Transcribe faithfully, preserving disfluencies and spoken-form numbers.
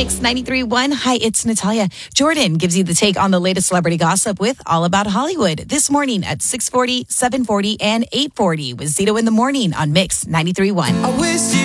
Mix ninety-three point one. Hi, it's Natalia. Jordan gives you the take on the latest celebrity gossip with All About Hollywood this morning at six forty, seven forty, and eight forty with Zito in the Morning on Mix ninety-three point one.